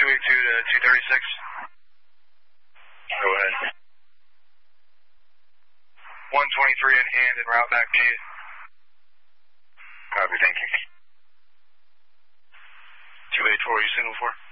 282 to 236. Go ahead. 123 in hand and route back to you. Copy, thank you. 284, you signal for?